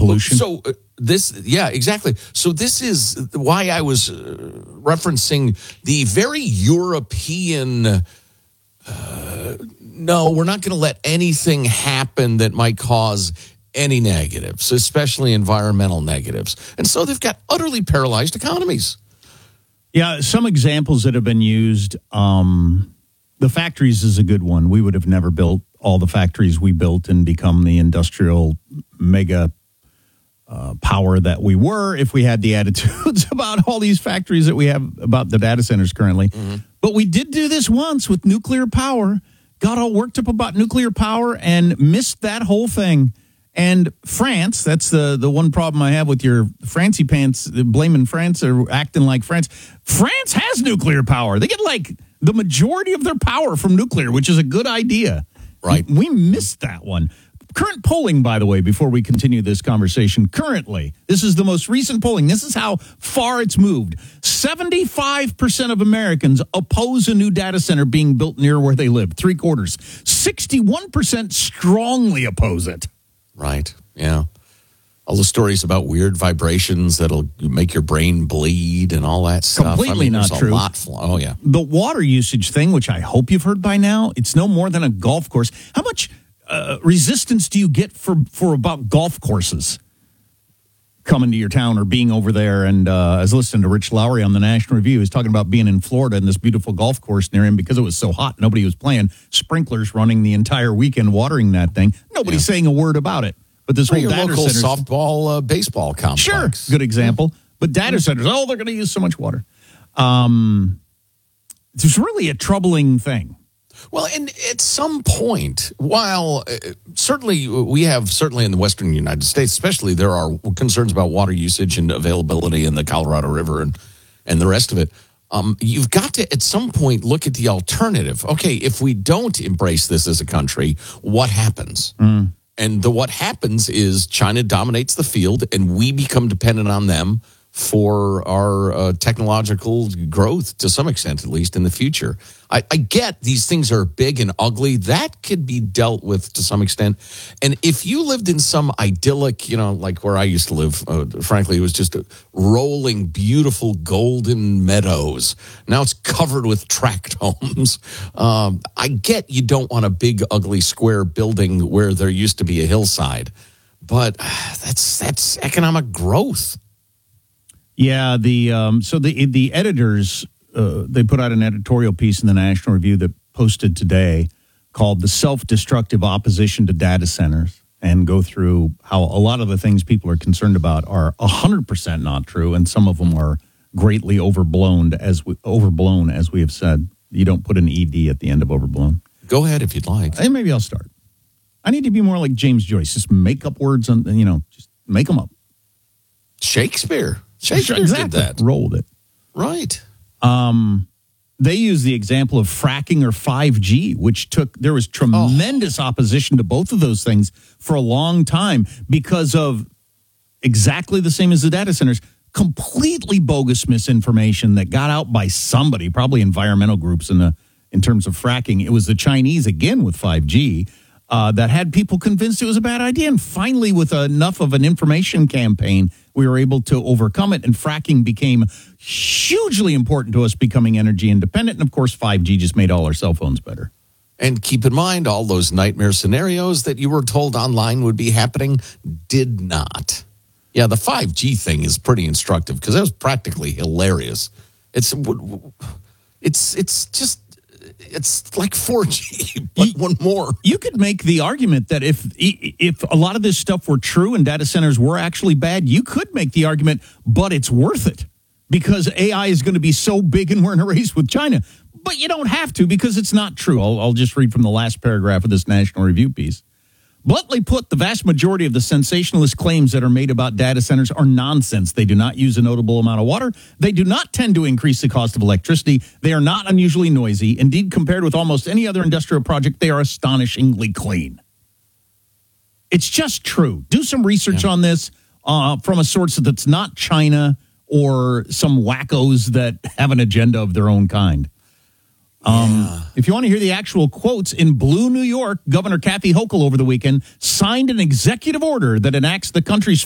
pollution. Exactly. So this is why I was referencing the very European. No, we're not going to let anything happen that might cause any negatives, especially environmental negatives. And so they've got utterly paralyzed economies. Yeah, some examples that have been used, the factories is a good one. We would have never built all the factories we built and become the industrial mega power that we were if we had the attitudes about all these factories that we have about the data centers currently. Mm-hmm. But we did do this once with nuclear power, got all worked up about nuclear power and missed that whole thing. And France, that's the one problem I have with your Francie pants, blaming France or acting like France. France has nuclear power. They get like the majority of their power from nuclear, which is a good idea. Right. We missed that one. Current polling, by the way, before we continue this conversation, currently, this is the most recent polling. This is how far it's moved. 75% of Americans oppose a new data center being built near where they live, 3/4. 61% strongly oppose it. Right, yeah. All the stories about weird vibrations that'll make your brain bleed and all that stuff. Completely not true. Oh, yeah. The water usage thing, which I hope you've heard by now, it's no more than a golf course. How much resistance do you get for about golf courses coming to your town or being over there? And I was listening to Rich Lowry on the National Review. He was talking about being in Florida and this beautiful golf course near him because it was so hot. Nobody was playing. Sprinklers running the entire weekend watering that thing. Nobody's saying a word about it. But this whole data local centers, softball, baseball complex. Sure, good example. But data centers, they're going to use so much water. It's really a troubling thing. Well, and at some point, while certainly in the western United States, especially, there are concerns about water usage and availability in the Colorado River and the rest of it. You've got to, at some point, look at the alternative. Okay, if we don't embrace this as a country, what happens? And what happens is China dominates the field, and we become dependent on them for our technological growth, to some extent, at least in the future. I get these things are big and ugly. That could be dealt with to some extent. And if you lived in some idyllic, like where I used to live, frankly, it was just rolling, beautiful golden meadows. Now it's covered with tract homes. I get you don't want a big, ugly, square building where there used to be a hillside. But that's economic growth. Yeah, the editors, they put out an editorial piece in the National Review that posted today called "The Self-Destructive Opposition to Data Centers," and go through how a lot of the things people are concerned about are 100% not true, and some of them are greatly overblown, as we have said. You don't put an ED at the end of overblown. Go ahead if you'd like. Hey, maybe I'll start. I need to be more like James Joyce. Just make up words, just make them up. Shakespeare exactly. Did that. Roll with it. Right. They use the example of fracking or 5G, there was tremendous opposition to both of those things for a long time because of exactly the same as the data centers, completely bogus misinformation that got out by somebody, probably environmental groups in terms of fracking. It was the Chinese, again, with 5G, that had people convinced it was a bad idea. And finally, with enough of an information campaign, we were able to overcome it. And fracking became hugely important to us becoming energy independent. And, of course, 5G just made all our cell phones better. And keep in mind, all those nightmare scenarios that you were told online would be happening did not. Yeah, the 5G thing is pretty instructive because that was practically hilarious. It's like 4G, but one more. You could make the argument that if a lot of this stuff were true and data centers were actually bad, you could make the argument, but it's worth it because AI is going to be so big and we're in a race with China. But you don't have to because it's not true. I'll just read from the last paragraph of this National Review piece. Bluntly put, the vast majority of the sensationalist claims that are made about data centers are nonsense. They do not use a notable amount of water. They do not tend to increase the cost of electricity. They are not unusually noisy. Indeed, compared with almost any other industrial project, they are astonishingly clean. It's just true. Do some research on this from a source that's not China or some wackos that have an agenda of their own kind. If you want to hear the actual quotes, in Blue, New York, Governor Kathy Hochul over the weekend signed an executive order that enacts the country's